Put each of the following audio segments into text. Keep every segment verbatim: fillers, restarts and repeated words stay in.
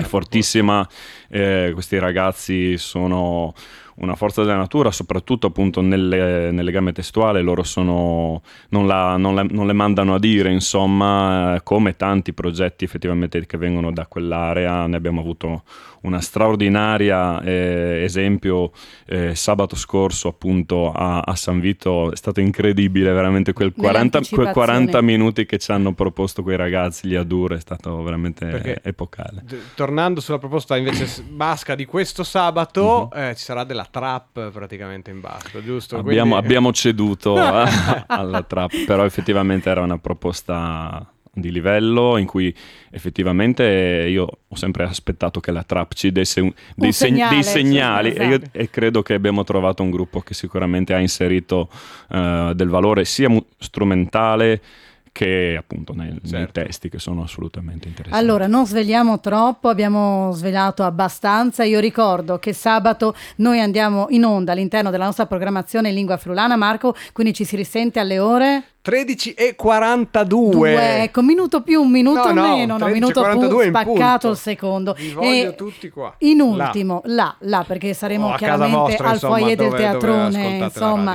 è fortissima, eh, questi ragazzi sono una forza della natura, soprattutto appunto nelle, nel legame testuale, loro sono, non, la, non, la, non le mandano a dire, insomma, eh, come tanti progetti effettivamente che vengono da quell'area. Ne abbiamo avuto una straordinaria eh, esempio eh, sabato scorso appunto a, a San Vito. È stato incredibile veramente quel quaranta, quei quaranta minuti che ci hanno proposto quei ragazzi lì a Duro, è stato veramente Perché, epocale. d- tornando sulla proposta invece basca di questo sabato, mm-hmm. eh, ci sarà della trap praticamente in basco, giusto? Abbiamo, Quindi... abbiamo ceduto a, alla trap, però effettivamente era una proposta di livello in cui effettivamente io ho sempre aspettato che la trap ci desse un, dei, un seg- segnale, dei segnali, esatto. e, io, e credo che abbiamo trovato un gruppo che sicuramente ha inserito uh, del valore sia mu- strumentale che appunto nei, certo. nei testi, che sono assolutamente interessanti. Allora, non sveliamo troppo, abbiamo svelato abbastanza. Io ricordo che sabato noi andiamo in onda all'interno della nostra programmazione in lingua friulana, Marco, quindi ci si risente alle ore... tredici e quarantadue. Due, ecco, minuto più, un minuto no, no, meno, no, minuto più, spaccato il secondo. Vi voglio e tutti qua. In ultimo, là, là, là perché saremo oh, chiaramente vostra, al insomma, foyer del dove, teatrone, dove insomma,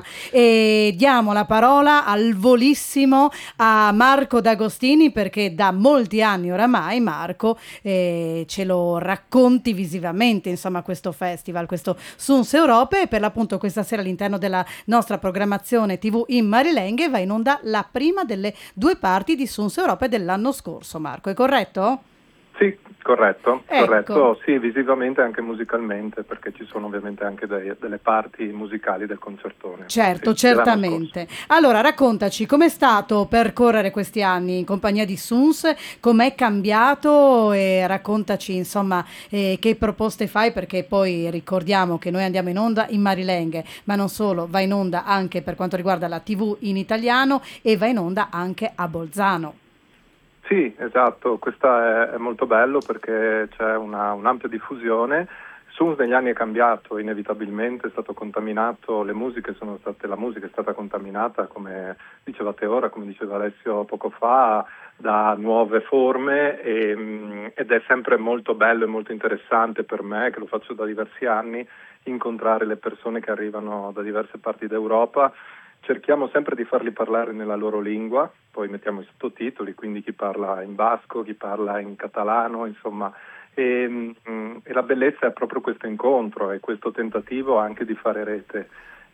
e diamo la parola al volissimo a Marco D'Agostini, perché da molti anni oramai Marco eh, ce lo racconti visivamente, insomma, questo festival, questo Suns Europe, e per l'appunto questa sera all'interno della nostra programmazione tivù in Marilenghe va in onda la prima delle due parti di Suns Europe dell'anno scorso. Marco, è corretto? Sì, corretto, ecco. corretto, sì, visivamente e anche musicalmente, perché ci sono ovviamente anche dei, delle parti musicali del concertone. Certo, sì, certamente. Allora, raccontaci, com'è stato percorrere questi anni in compagnia di Suns, com'è cambiato, e raccontaci, insomma, eh, che proposte fai, perché poi ricordiamo che noi andiamo in onda in Marilenghe, ma non solo, va in onda anche per quanto riguarda la tivù in italiano e va in onda anche a Bolzano. Sì, esatto, questo è, è molto bello perché c'è una, un'ampia diffusione. Suns negli anni è cambiato, inevitabilmente è stato contaminato, le musiche sono state, la musica è stata contaminata, come dicevate ora, come diceva Alessio poco fa, da nuove forme e, ed è sempre molto bello e molto interessante per me, che lo faccio da diversi anni, incontrare le persone che arrivano da diverse parti d'Europa. Cerchiamo sempre di farli parlare nella loro lingua, poi mettiamo i sottotitoli, quindi chi parla in basco, chi parla in catalano, insomma, e, e la bellezza è proprio questo incontro e questo tentativo anche di fare rete.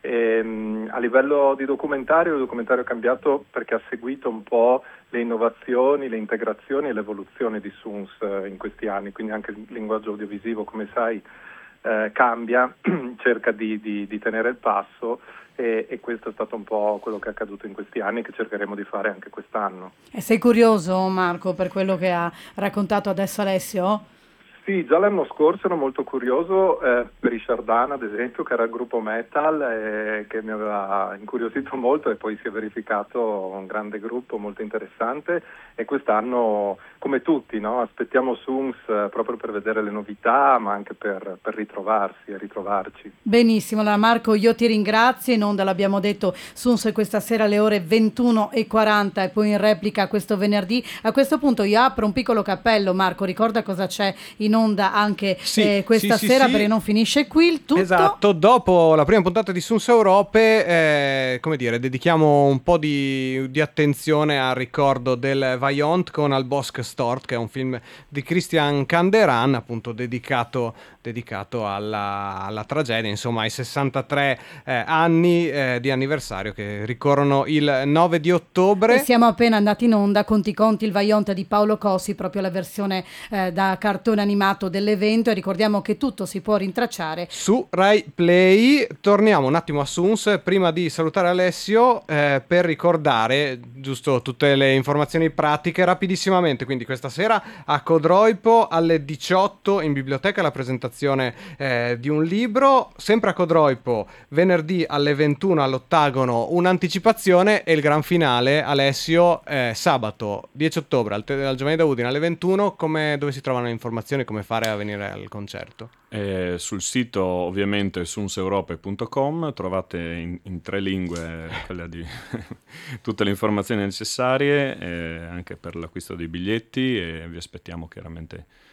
E, a livello di documentario, il documentario è cambiato perché ha seguito un po' le innovazioni, le integrazioni e l'evoluzione di Suns in questi anni, quindi anche il linguaggio audiovisivo, come sai, eh, cambia, cerca di, di, di tenere il passo. E, e questo è stato un po' quello che è accaduto in questi anni e che cercheremo di fare anche quest'anno. E sei curioso, Marco, per quello che ha raccontato adesso Alessio? Sì, già l'anno scorso ero molto curioso eh, per i Shardan, ad esempio, che era il gruppo metal eh, che mi aveva incuriosito molto, e poi si è verificato un grande gruppo molto interessante, e quest'anno, come tutti, no? Aspettiamo Suns eh, proprio per vedere le novità, ma anche per, per ritrovarsi e ritrovarci. Benissimo, allora Marco, io ti ringrazio. In onda l'abbiamo detto, Suns questa sera alle ore ventuno e quaranta e poi in replica questo venerdì. A questo punto io apro un piccolo cappello, Marco, ricorda cosa c'è in onda anche sì, eh, questa sì, sera, sì, perché sì. non finisce qui il tutto. Esatto, dopo la prima puntata di Suns Europe, eh, come dire, dedichiamo un po' di, di attenzione al ricordo del Vaillant con Al Bosque Stort, che è un film di Christian Canderan, appunto dedicato, dedicato alla, alla tragedia, insomma ai sessantatré eh, anni eh, di anniversario che ricorrono il nove di ottobre. E siamo appena andati in onda, conti conti, il Vaillant di Paolo Cossi, proprio la versione eh, da cartone animato dell'evento, e ricordiamo che tutto si può rintracciare su Rai Play. Torniamo un attimo a Suns prima di salutare Alessio eh, per ricordare giusto tutte le informazioni pratiche rapidissimamente. Quindi questa sera a Codroipo alle diciotto in biblioteca la presentazione eh, di un libro, sempre a Codroipo venerdì alle ventuno all'Ottagono un'anticipazione, e il gran finale, Alessio, eh, sabato dieci ottobre al, te- al Giovanni da Udine alle ventuno. Come, dove si trovano le informazioni, come fare a venire al concerto? Eh, sul sito ovviamente sunseurope punto com trovate in, in tre lingue quella di tutte le informazioni necessarie, eh, anche per l'acquisto dei biglietti, e vi aspettiamo chiaramente